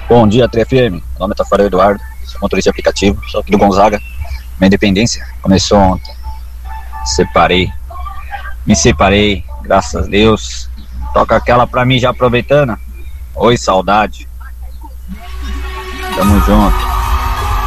Bom dia, 3FM. Meu nome é Tafarel Eduardo, sou motorista aplicativo, sou aqui do Gonzaga. Minha independência começou ontem. Me separei, graças a Deus. Toca aquela pra mim já aproveitando. Oi, saudade. Tamo junto.